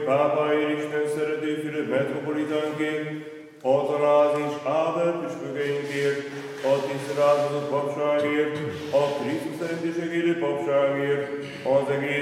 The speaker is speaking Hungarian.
Pápáért Isten szerető Fülöp metropolitánként, Atanáz és Ábel püspökeinkért, a tisztelátozott papságért, a Krisztus szerinti segélő papságért, az egész